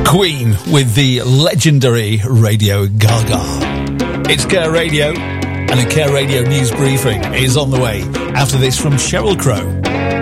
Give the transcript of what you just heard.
Queen with the legendary Radio Gaga. It's Care Radio, and a Care Radio news briefing is on the way after this from Sheryl Crow.